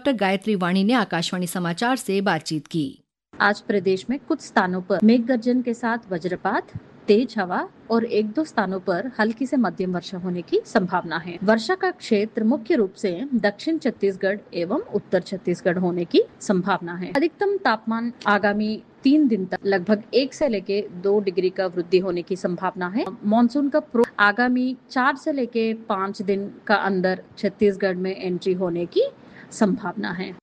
Doctor Gayatri वाणी ने आकाशवाणी समाचार से बातचीत की। आज प्रदेश में कुछ स्थानों पर मेघ गर्जन के साथ वज्रपात, तेज हवा और एक दो स्थानों पर हल्की से मध्यम वर्षा होने की संभावना है। वर्षा का क्षेत्र मुख्य रूप से दक्षिण छत्तीसगढ़ एवं उत्तर छत्तीसगढ़ होने की संभावना है। अधिकतम तापमान आगामी 3 दिन तक लगभग 1 से लेके 2 डिग्री का वृद्धि होने की संभावना है। मानसून का आगामी 4 से लेके 5 दिन का अंदर छत्तीसगढ़ में एंट्री होने की संभावना है।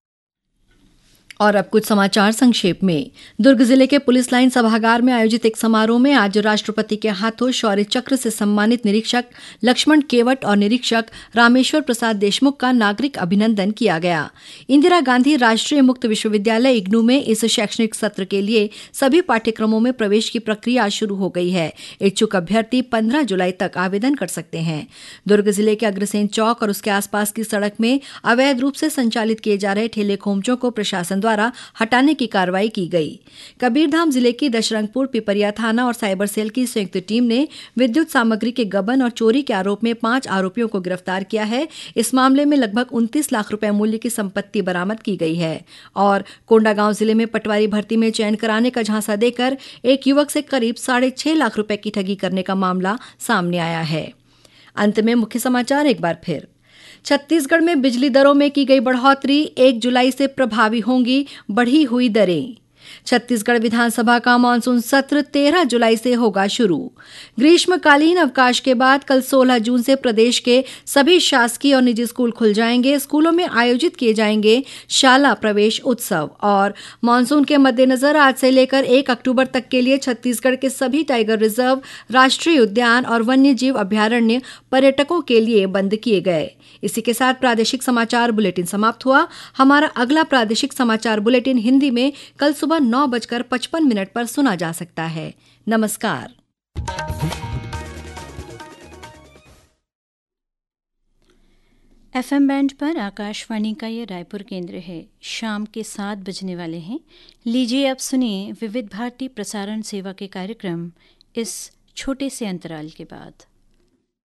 और अब कुछ समाचार संक्षेप में। दुर्ग जिले के पुलिस लाइन सभागार में आयोजित एक समारोह में आज राष्ट्रपति के हाथों शौर्य चक्र से सम्मानित निरीक्षक लक्ष्मण केवट और निरीक्षक रामेश्वर प्रसाद देशमुख का नागरिक अभिनंदन किया गया। इंदिरा गांधी राष्ट्रीय मुक्त विश्वविद्यालय इग्नू में इस शैक्षणिक सत्र के लिए सभी पाठ्यक्रमों में प्रवेश की प्रक्रिया शुरू हो गई है। इच्छुक अभ्यर्थी 15 जुलाई तक आवेदन कर सकते हैं। दुर्ग जिले के अग्रसेन चौक और उसके आसपास की सड़क में अवैध रूप से संचालित किए जा रहे ठेले खोमचों को प्रशासन द्वारा हटाने की कार्रवाई की गई। कबीरधाम जिले की दशरंगपुर पिपरिया थाना और साइबर सेल की संयुक्त टीम ने विद्युत सामग्री के गबन और चोरी के आरोप में 5 आरोपियों को गिरफ्तार किया है। इस मामले में लगभग 29 लाख रुपए मूल्य की संपत्ति बरामद की गई है। और कोंडागांव जिले में पटवारी भर्ती में चयन कराने का झांसा देकर एक युवक से करीब 6.5 लाख रुपए की ठगी करने का मामला सामने आया है। अंत में मुख्य समाचार एक बार फिर। छत्तीसगढ़ में बिजली दरों में की गई बढ़ोतरी, 1 जुलाई से प्रभावी होंगी बढ़ी हुई दरें। छत्तीसगढ़ विधानसभा का मानसून सत्र 13 जुलाई से होगा शुरू। ग्रीष्मकालीन अवकाश के बाद कल 16 जून से प्रदेश के सभी शासकीय और निजी स्कूल खुल जाएंगे। स्कूलों में आयोजित किए जाएंगे शाला प्रवेश उत्सव। और मानसून के मद्देनजर आज से लेकर 1 अक्टूबर तक के लिए छत्तीसगढ़ के सभी टाइगर रिजर्व, राष्ट्रीय उद्यान और वन्य जीव अभ्यारण्य पर्यटकों के लिए बंद किए गए। इसी के साथ प्रादेशिक समाचार बुलेटिन समाप्त हुआ। हमारा अगला प्रादेशिक समाचार बुलेटिन हिंदी में कल सुबह 9:55 पर सुना जा सकता है। नमस्कार। एफएम बैंड पर आकाशवाणी का ये रायपुर केंद्र है। शाम के 7 बजने वाले हैं। लीजिए अब सुनिए विविध भारती प्रसारण सेवा के कार्यक्रम इस छोटे से अंतराल के बाद।